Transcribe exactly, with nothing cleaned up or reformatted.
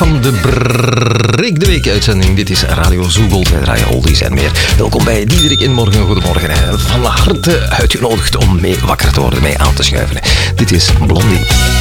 van de Break de Week uitzending. Dit is Radio Zoegold. Wij draaien oldies en meer. Welkom bij Diederik in Morgen. Goedemorgen. Van harte uitgenodigd om mee wakker te worden, mee aan te schuiven. Dit is Blondie.